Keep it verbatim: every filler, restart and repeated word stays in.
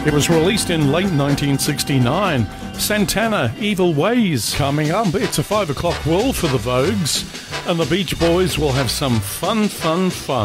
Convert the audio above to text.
It was released in late nineteen sixty-nine. Santana, Evil Ways. Coming up, it's a five o'clock world for the Vogues, and the Beach Boys will have some fun, fun, fun.